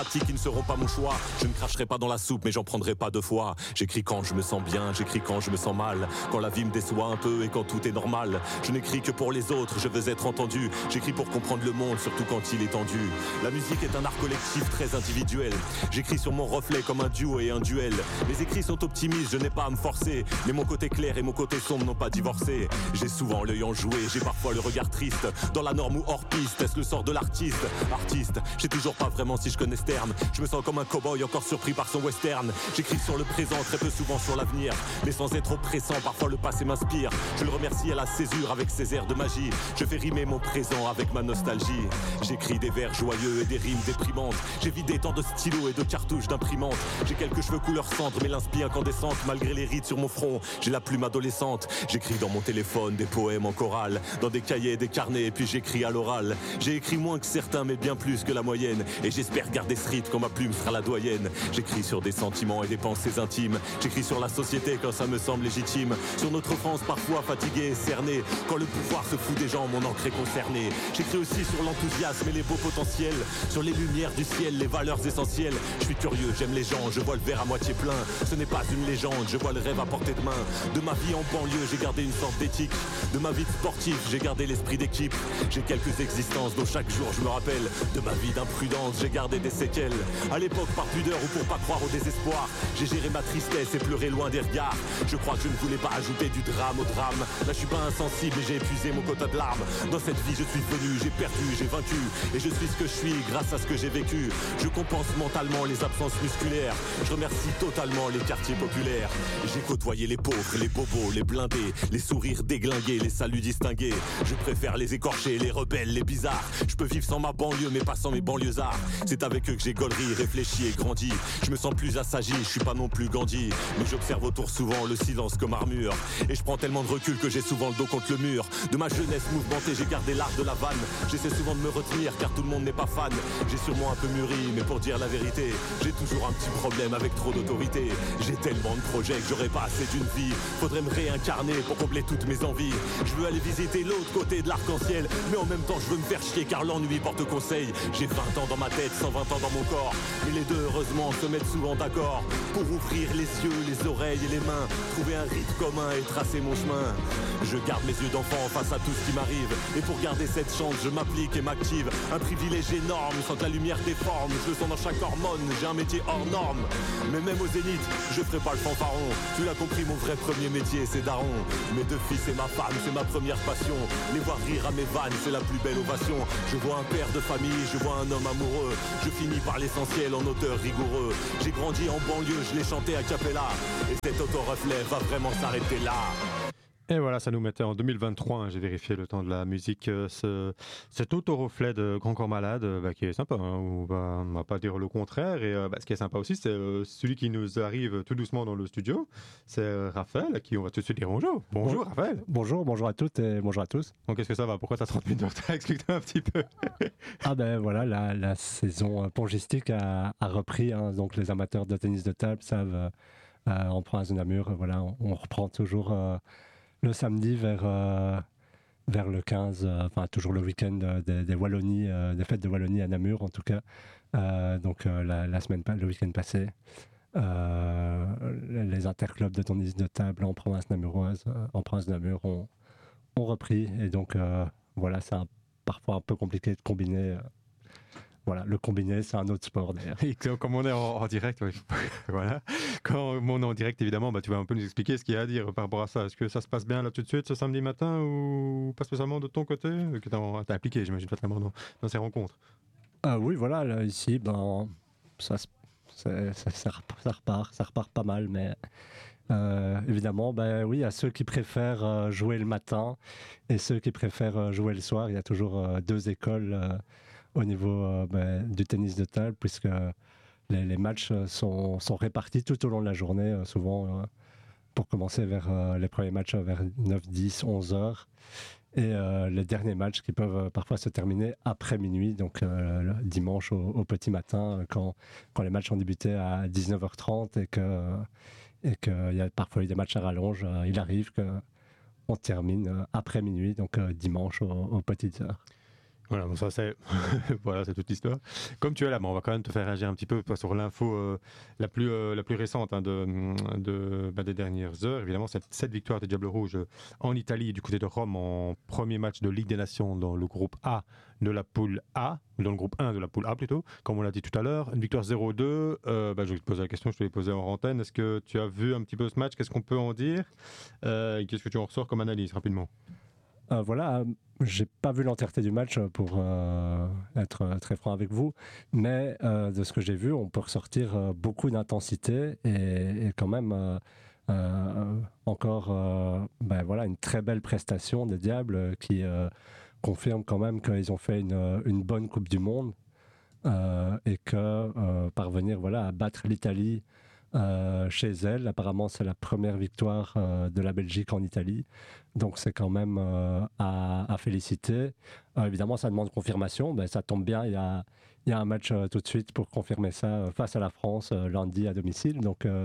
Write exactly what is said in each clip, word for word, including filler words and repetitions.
qui ne seront pas mon choix. Je ne cracherai pas dans la soupe, mais j'en prendrai pas deux fois. J'écris quand je me sens bien, j'écris quand je me sens mal, quand la vie me déçoit un peu et quand tout est normal. Je n'écris que pour les autres, je veux être entendu. J'écris pour comprendre le monde, surtout quand il est tendu. La musique est un art collectif très individuel. J'écris sur mon reflet comme un duo et un duel. Mes écrits sont optimistes, je n'ai pas à me forcer, mais mon côté clair et mon côté sombre n'ont pas divorcé. J'ai souvent l'œil enjoué, j'ai parfois le regard triste. Dans la norme ou hors piste, est-ce le sort de l'artiste? Artiste, j'ai toujours pas vraiment si je connais ce terme. Je me sens comme un cow-boy encore surpris par son western. J'écris sur le présent, très peu souvent sur l'avenir, mais sans être oppressant, parfois le passé m'inspire. Je le remercie à la césure avec ses airs de magie. Je fais rimer mon présent avec ma nostalgie. J'écris des vers joyeux et des rimes déprimantes. J'ai vidé tant de stylos et de cartouches d'imprimante. J'ai quelques cheveux couleur cendre mais l'inspi incandescente. Malgré les rides sur mon front, j'ai la plume adolescente. J'écris dans mon téléphone des poèmes en chorale, dans des cahiers, des carnets et puis j'écris à l'oral. J'ai écrit moins que certains mais bien plus que la moyenne, et j'espère garder ce rythme quand ma plume sera la doyenne. J'écris sur des sentiments et des pensées intimes. J'écris sur la société quand ça me semble légitime, sur notre France parfois fatiguée et cernée, quand le pouvoir se fout des gens, mon encre est concernée. J'écris aussi sur l'enthousiasme et les beaux potentiels, sur les lumières du ciel, les valeurs essentielles. Je suis curieux, j'aime les gens, je vois le verre à moitié plein. Ce n'est pas une légende, je vois le rêve à portée de main. De ma vie en banlieue, j'ai gardé une sorte d'éthique. De ma vie de sportif, j'ai gardé l'esprit d'équipe. J'ai quelques existences dont chaque jour je me rappelle. De ma vie d'imprudence, j'ai gardé des séquelles. À l'époque, par pudeur ou pour pas croire au désespoir, j'ai géré ma tristesse et pleuré loin des regards. Je crois que je ne voulais pas ajouter du drame au drame. Là, je suis pas insensible et j'ai épuisé mon quota de larmes. Dans cette vie, je suis venu, j'ai perdu, j'ai vaincu. Et je suis ce que je suis grâce à ce que j'ai vécu. Je compense mentalement les absences musculaires. Je remercie totalement les quartiers populaires. J'ai côtoyé les pauvres, les bobos, les blindés, les sourires déglingués, les saluts distingués. Je préfère les écorchés, les rebelles, les bizarres. Je peux vivre sans ma banlieue mais pas sans mes banlieusards. C'est avec eux que j'ai gaulerie, réfléchi et grandi. Je me sens plus assagi, je suis pas non plus Gandhi, mais j'observe autour souvent le silence comme armure. Et je prends tellement de recul que j'ai souvent le dos contre le mur. De ma jeunesse mouvementée, j'ai gardé l'art de la vanne. J'essaie souvent de me retenir car tout le monde n'est pas fan. J'ai sûrement un peu mûri, mais pour dire la vérité, j'ai toujours un petit problème avec trop d'autorité. J'ai tellement de projets que j'aurais pas assez d'une vie. Faudrait me réincarner pour combler toutes mes envies. Je veux aller visiter l'autre côté de l'arc-en-ciel, mais en même temps je veux me faire chier car l'ennui porte conseil. J'ai vingt ans dans ma tête, cent vingt ans dans mon corps, mais les deux heureusement se mettent souvent d'accord pour ouvrir les yeux, les oreilles et les mains, trouver un rythme commun et tracer mon chemin. Je garde mes yeux d'enfant face à tout ce qui m'arrive, et pour garder cette chance je m'applique et m'active. Un privilège énorme sans que la lumière déforme. Je le sens dans chaque hormone, j'ai un métier hors norme. Mais même au zénith, je ferai pas le fanfaron. Tu l'as compris, mon vrai premier métier c'est daron. Mes deux fils et ma femme, c'est ma première passion. Les voir rire à mes vannes, c'est la plus belle ovation. Je vois un père de famille, je vois un homme amoureux. Je finis par l'essentiel en auteur rigoureux. J'ai grandi en banlieue, je l'ai chanté à cappella. Et cet auto-reflet va vraiment s'arrêter là. Et voilà, ça nous mettait en deux mille vingt-trois, hein, j'ai vérifié le temps de la musique, euh, ce, cet auto-reflet de Grand Corps Malade, euh, bah, qui est sympa, hein, on va, on va pas dire le contraire, et euh, bah, ce qui est sympa aussi, c'est euh, celui qui nous arrive tout doucement dans le studio, c'est euh, Raphaël, à qui on va tout de suite dire bonjour. Bonjour bon, Raphaël. Bonjour, bonjour à toutes et bonjour à tous. Donc qu'est-ce que ça va? Pourquoi t'as trente minutes de retard? Explique-toi un petit peu. Ah ben voilà, la, la saison pongistique a, a repris, hein, donc les amateurs de tennis de table savent, euh, euh, en province de Namur, voilà, on, on reprend toujours... Euh, le samedi vers, euh, vers le quinze, euh, enfin toujours le week-end euh, des, des Wallonies, euh, des fêtes de Wallonie à Namur en tout cas. Euh, donc euh, la, la semaine, le week-end passé, euh, les interclubs de tennis de table en province namuroise, euh, en province de Namur ont, ont repris. Et donc euh, voilà, c'est un, parfois un peu compliqué de combiner. Euh, Voilà, le combiné, c'est un autre sport d'ailleurs. Et comme on est en, en direct, ouais, voilà. Quand on est en direct, évidemment, bah, tu vas un peu nous expliquer ce qu'il y a à dire par rapport à ça. Est-ce que ça se passe bien là tout de suite ce samedi matin ou pas spécialement de ton côté? Que t'as, t'as impliqué, j'imagine, fatalement dans, dans ces rencontres. Ah oui, voilà, là, ici, ben, ça, ça, ça, ça, ça repart, ça repart pas mal, mais euh, évidemment, ben oui, à ceux qui préfèrent euh, jouer le matin et ceux qui préfèrent jouer le soir, il y a toujours euh, deux écoles. Euh, au niveau euh, ben, du tennis de table, puisque les, les matchs sont, sont répartis tout au long de la journée, euh, souvent euh, pour commencer vers euh, les premiers matchs vers neuf, dix, onze heures, et euh, les derniers matchs qui peuvent euh, parfois se terminer après minuit, donc euh, le dimanche au, au petit matin, quand, quand les matchs ont débuté à dix-neuf heures trente et que et qu'il y a parfois eu des matchs à rallonge, euh, il arrive qu'on termine euh, après minuit, donc euh, dimanche aux, aux petites heures. Voilà, bon, ça c'est voilà, c'est toute l'histoire. Comme tu es là, bon, on va quand même te faire réagir un petit peu sur l'info euh, la plus euh, la plus récente hein, de, de bah, des dernières heures. Évidemment, cette, cette victoire des Diables Rouges en Italie du côté de Rome en premier match de Ligue des Nations dans le groupe A de la poule A, dans le groupe un de la poule A plutôt, comme on l'a dit tout à l'heure. Une victoire zéro deux. Euh, bah, je vais te poser la question, je te l'ai posée en antenne. Est-ce que tu as vu un petit peu ce match? Qu'est-ce qu'on peut en dire euh, et qu'est-ce que tu en ressors comme analyse rapidement? Euh, voilà, euh, j'ai pas vu l'entièreté du match pour euh, être euh, très franc avec vous, mais euh, de ce que j'ai vu, on peut ressortir euh, beaucoup d'intensité et, et quand même euh, euh, encore euh, ben voilà, une très belle prestation des Diables euh, qui euh, confirme quand même qu'ils ont fait une, une bonne Coupe du Monde euh, et que euh, parvenir voilà, à battre l'Italie Euh, chez elle. Apparemment, c'est la première victoire euh, de la Belgique en Italie. Donc, c'est quand même euh, à, à féliciter. Euh, évidemment, ça demande confirmation. Ben, ça tombe bien, il y a, il y a un match euh, tout de suite pour confirmer ça euh, face à la France euh, lundi à domicile. Donc, euh,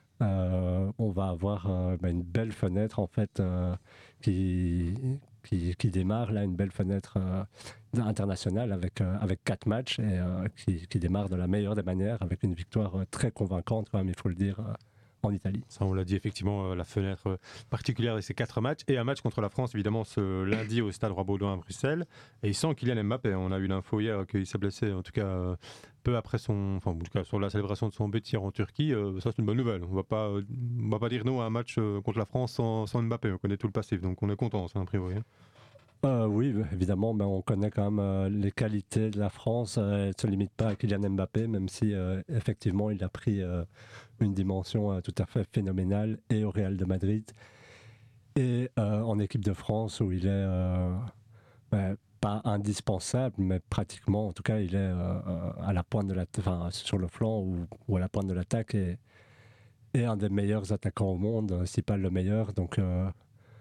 euh, on va avoir euh, ben, une belle fenêtre en fait euh, qui, qui, qui démarre là, une belle fenêtre euh, internationale avec, euh, avec quatre matchs et euh, qui, qui démarre de la meilleure des manières avec une victoire euh, très convaincante quand même, il faut le dire, euh, en Italie. Ça, on l'a dit effectivement, euh, la fenêtre euh, particulière de ces quatre matchs et un match contre la France évidemment ce lundi au Stade Roi-Baudouin à Bruxelles. Et sans Kylian Mbappé, on a eu l'info hier qu'il s'est blessé, en tout cas euh, peu après son, enfin en tout cas sur la célébration de son but hier en Turquie. Euh, ça c'est une bonne nouvelle. On va pas, euh, on va pas dire non à un match euh, contre la France sans, sans Mbappé. On connaît tout le passif, donc on est content, c'est un priori. Hein. Euh, oui, évidemment, ben, on connaît quand même euh, les qualités de la France. Euh, elle ne se limite pas à Kylian Mbappé, même si euh, effectivement il a pris euh, une dimension euh, tout à fait phénoménale et au Real de Madrid et euh, en équipe de France où il est euh, ben, pas indispensable, mais pratiquement, en tout cas, il est euh, à la pointe de la, enfin, sur le flanc ou, ou à la pointe de l'attaque et, et un des meilleurs attaquants au monde, si pas le meilleur. Donc euh,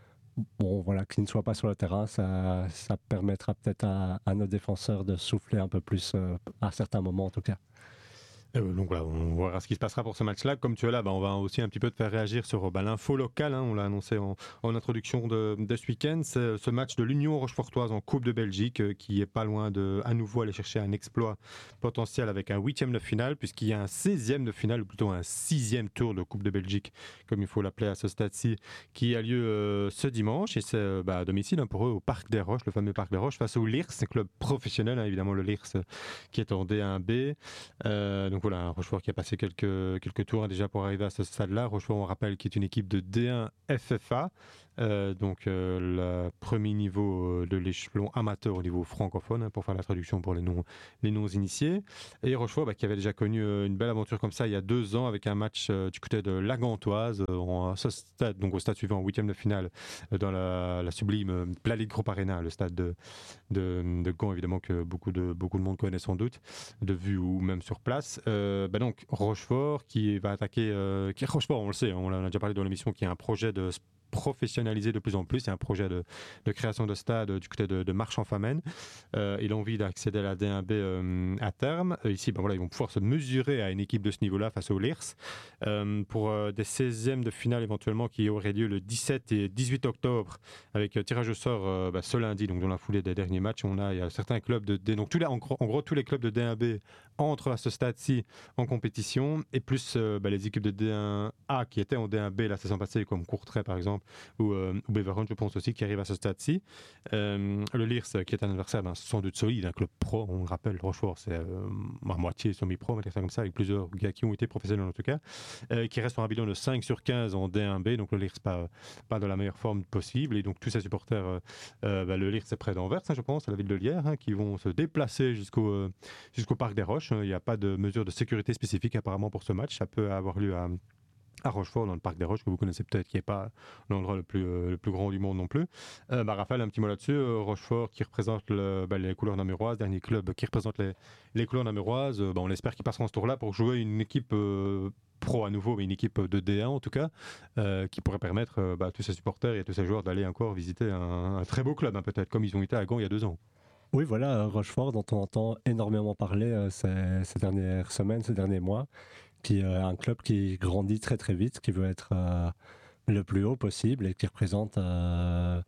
Bon, voilà, qu'il ne soit pas sur le terrain, ça, ça permettra peut-être à, à nos défenseurs de souffler un peu plus, euh, à certains moments en tout cas. Euh, donc voilà, on verra ce qui se passera pour ce match-là. Comme tu es là, bah, on va aussi un petit peu te faire réagir sur bah, l'info locale. Hein, on l'a annoncé en, en introduction de, de ce week-end. C'est ce match de l'Union Rochefortoise en Coupe de Belgique euh, qui est pas loin de à nouveau aller chercher un exploit potentiel avec un huitième de finale, puisqu'il y a un seizième de finale, ou plutôt un sixième tour de Coupe de Belgique, comme il faut l'appeler à ce stade-ci, qui a lieu euh, ce dimanche. Et c'est euh, bah, à domicile hein, pour eux au Parc des Roches, le fameux Parc des Roches, face au L I R S, c'est un club professionnel, hein, évidemment le L I R S euh, qui est en D un B. Euh, donc voilà, un Rochefort qui a passé quelques, quelques tours hein, déjà pour arriver à ce stade-là. Rochefort, on rappelle, qui est une équipe de D un F F A, euh, donc euh, le premier niveau de l'échelon amateur au niveau francophone, hein, pour faire la traduction pour les non, les non initiés. Et Rochefort, bah, qui avait déjà connu euh, une belle aventure comme ça il y a deux ans avec un match euh, du côté de la Gantoise, euh, en, ce stade, donc au stade suivant, en huitième de finale, euh, dans la, la sublime euh, Plalit Group Arena, le stade de, de, de Gand, évidemment, que beaucoup de, beaucoup de monde connaît sans doute, de vue ou même sur place. Euh, bah donc Rochefort qui va attaquer, euh, qui Rochefort, on le sait, on a déjà parlé dans l'émission, qui a un projet de professionnaliser de plus en plus. Il y a un projet de, de création de stade du côté de, de Marche-en-Famenne. Euh, il a envie d'accéder à la D un B euh, à terme. Euh, ici, ben voilà, ils vont pouvoir se mesurer à une équipe de ce niveau-là face au L I R S. Euh, pour euh, des seizièmes de finale éventuellement qui auraient lieu le dix-sept et dix-huit octobre avec euh, tirage au sort euh, bah, ce lundi, donc dans la foulée des derniers matchs. On a, il y a certains clubs de D, donc tous les, en, gros, en gros tous les clubs de D un B entrent à ce stade-ci en compétition et plus euh, bah, les équipes de D un A qui étaient en D un B la saison passée comme Courtrai par exemple ou, euh, ou Beveron, je pense aussi, qui arrive à ce stade-ci. Euh, le L I R S, qui est un adversaire ben, sans doute solide, un club pro, on le rappelle, Rochefort, c'est euh, à moitié semi-pro, on va dire ça comme ça, avec plusieurs gars qui ont été professionnels en tout cas, euh, qui reste sur un bilan de cinq sur quinze en D un B, donc le L I R S pas, pas dans la meilleure forme possible, et donc tous ces supporters, euh, euh, ben, le L I R S est près d'Anvers, hein, je pense, à la ville de Lierre, hein, qui vont se déplacer jusqu'au, euh, jusqu'au Parc des Roches. Il n'y a pas de mesure de sécurité spécifique apparemment pour ce match, ça peut avoir lieu à à Rochefort, dans le Parc des Roches, que vous connaissez peut-être, qui n'est pas l'endroit le plus, euh, le plus grand du monde non plus. Euh, bah, Raphaël, un petit mot là-dessus. Euh, Rochefort qui représente le, bah, les couleurs namuroises, dernier club qui représente les, les couleurs namuroises. Euh, bah, on espère qu'ils passeront ce tour-là pour jouer une équipe euh, pro à nouveau, mais une équipe de D un en tout cas, euh, qui pourrait permettre euh, bah, à tous ces supporters et à tous ces joueurs d'aller encore visiter un, un très beau club, hein, peut-être, comme ils ont été à Gand il y a deux ans. Oui, voilà, Rochefort, dont on entend énormément parler euh, ces, ces dernières semaines, ces derniers mois, qui est un club qui grandit très très vite, qui veut être euh, le plus haut possible et qui représente euh,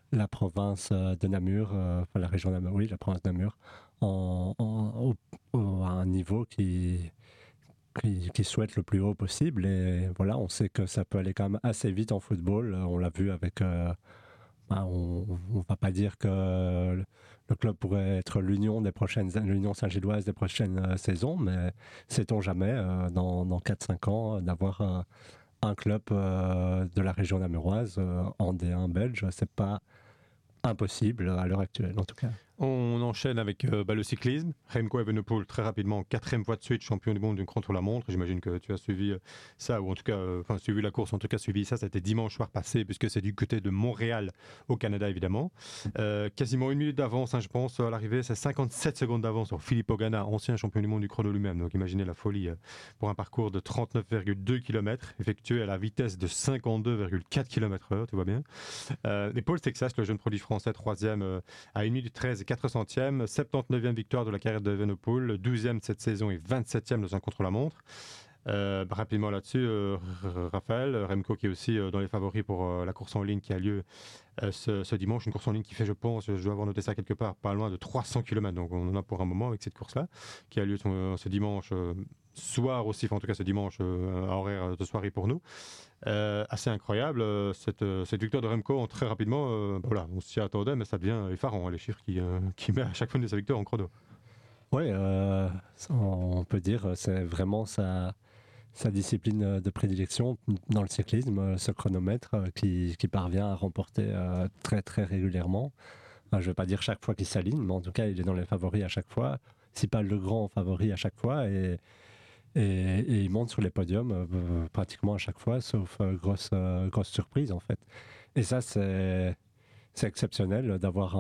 la province de Namur, euh, enfin la région Namur, oui, la province de Namur, en, en, au, au, à un niveau qui, qui, qui souhaite le plus haut possible. Et voilà, on sait que ça peut aller quand même assez vite en football. On l'a vu avec... Euh, ben on ne va pas dire que le, le club pourrait être l'union des prochaines, l'union Saint-Gilloise des prochaines euh, saisons, mais sait-on jamais, euh, dans, dans quatre cinq ans, d'avoir euh, un club euh, de la région namuroise euh, en D un belge, c'est pas impossible à l'heure actuelle en tout cas. On enchaîne avec euh, bah, le cyclisme. Remco Evenepoel, très rapidement, quatrième fois de suite, champion du monde d'une contre-la-montre. J'imagine que tu as suivi euh, ça, ou en tout cas, euh, enfin, suivi la course, en tout cas, suivi ça. C'était dimanche soir passé, puisque c'est du côté de Montréal, au Canada, évidemment. Euh, quasiment une minute d'avance, hein, je pense, à l'arrivée. C'est cinquante-sept secondes d'avance sur Filippo Ganna, ancien champion du monde du chrono lui-même. Donc, imaginez la folie euh, pour un parcours de trente-neuf virgule deux kilomètres, effectué à la vitesse de cinquante-deux virgule quatre kilomètres heure, tu vois bien. Euh, et Paul Texas, le jeune produit français, troisième euh, à une minute treize et quatre centièmes, soixante-dix-neuvième victoire de la carrière de Evenepoel, douzième cette saison et vingt-septième dans un contre-la-montre. Euh, rapidement là-dessus, euh, Raphaël, Remco qui est aussi euh, dans les favoris pour euh, la course en ligne qui a lieu euh, ce, ce dimanche, une course en ligne qui fait, je pense, je dois avoir noté ça quelque part, pas loin de trois cents kilomètres, donc on en a pour un moment avec cette course-là, qui a lieu ce, ce dimanche euh, soir aussi, enfin en tout cas ce dimanche euh, à horaire de soirée pour nous. Euh, assez incroyable, euh, cette, euh, cette victoire de Remco en très rapidement, euh, bah voilà, on s'y attendait, mais ça devient effarant, hein, les chiffres qui, euh, qui met à chaque fois de sa victoire en chrono. Oui, euh, on peut dire c'est vraiment sa, sa discipline de prédilection dans le cyclisme, ce chronomètre qui, qui parvient à remporter euh, très très régulièrement. Je ne vais pas dire chaque fois qu'il s'aligne, mais en tout cas il est dans les favoris à chaque fois, si pas le grand favori à chaque fois, et, et, et il monte sur les podiums euh, pratiquement à chaque fois, sauf euh, grosse, euh, grosse surprise en fait. Et ça c'est, c'est exceptionnel d'avoir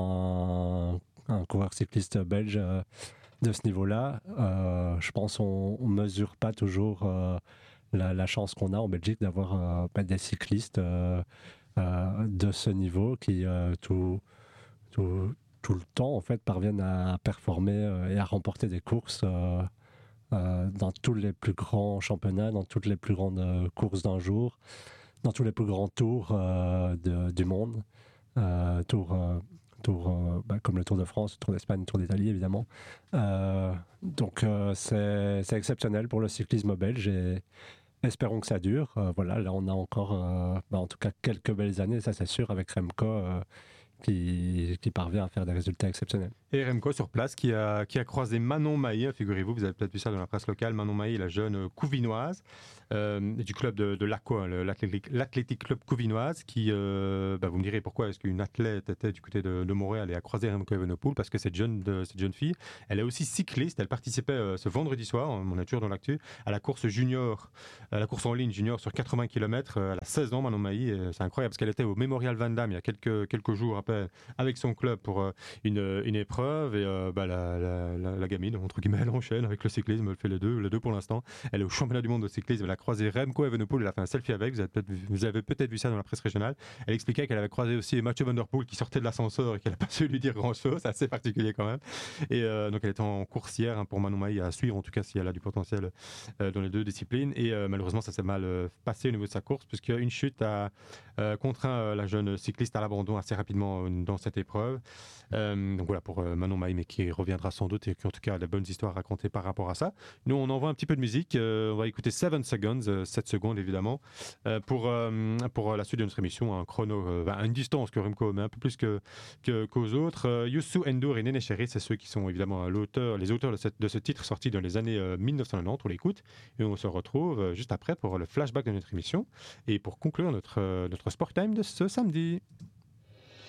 un, un coureur cycliste belge euh, de ce niveau-là. Euh, je pense qu'on ne mesure pas toujours euh, la, la chance qu'on a en Belgique d'avoir euh, des cyclistes euh, euh, de ce niveau qui euh, tout, tout, tout le temps en fait parviennent à performer euh, et à remporter des courses euh, euh, dans tous les plus grands championnats, dans toutes les plus grandes euh, courses d'un jour, dans tous les plus grands tours euh, de, du monde. Euh, tour, euh, tour euh, bah, comme le Tour de France, le Tour d'Espagne, le Tour d'Italie évidemment. Euh, donc euh, c'est, c'est exceptionnel pour le cyclisme belge et espérons que ça dure. Euh, voilà, là on a encore euh, bah, en tout cas quelques belles années, ça c'est sûr, avec Remco euh, qui, qui parvient à faire des résultats exceptionnels. Et Remco sur place qui a, qui a croisé Manon Maillet, figurez-vous, vous avez peut-être vu ça dans la presse locale, Manon Maillet, la jeune Couvinoise euh, du club de, de l'Aqua, l'Athletic Club Couvinoise, qui, euh, bah vous me direz pourquoi est-ce qu'une athlète était du côté de, de Montréal et a croisé Remco Evenepoel, parce que cette jeune, de, cette jeune fille, elle est aussi cycliste, elle participait euh, ce vendredi soir, on est toujours dans l'actu, à la course junior, à la course en ligne junior sur quatre-vingts kilomètres, euh, elle a seize ans Manon Maillet, c'est incroyable parce qu'elle était au Memorial Van Damme il y a quelques, quelques jours à peine avec son club pour euh, une, une épreuve. Et euh, bah, la, la, la, la gamine, entre guillemets, elle enchaîne avec le cyclisme, elle fait les deux, les deux pour l'instant. Elle est au championnat du monde de cyclisme, elle a croisé Remco Evenepoel, elle a fait un selfie avec, vous avez peut-être, vous avez peut-être vu ça dans la presse régionale. Elle expliquait qu'elle avait croisé aussi Mathieu Van Der Poel qui sortait de l'ascenseur et qu'elle n'a pas su lui dire grand-chose, c'est assez particulier quand même. Et euh, donc elle était en course hier hein, pour Manon Maillet à suivre, en tout cas si elle a du potentiel euh, dans les deux disciplines. Et euh, malheureusement ça s'est mal euh, passé au niveau de sa course puisqu'une chute a euh, contraint euh, la jeune cycliste à l'abandon assez rapidement euh, dans cette épreuve. Euh, donc voilà pour euh, Manon Maillet, mais qui reviendra sans doute et qui en tout cas a de bonnes histoires à raconter par rapport à ça. Nous on envoie un petit peu de musique, euh, on va écouter seven seconds, euh, sept secondes évidemment, euh, pour, euh, pour la suite de notre émission, un chrono, euh, à une distance que Remco, mais un peu plus que, que, qu'aux autres. Euh, Youssou N'Dour et Néné Chéri, c'est ceux qui sont évidemment l'auteur, les auteurs de, cette, de ce titre sorti dans les années euh, dix-neuf cent quatre-vingt-dix, on l'écoute et on se retrouve euh, juste après pour le flashback de notre émission et pour conclure notre, euh, notre Sport Time de ce samedi.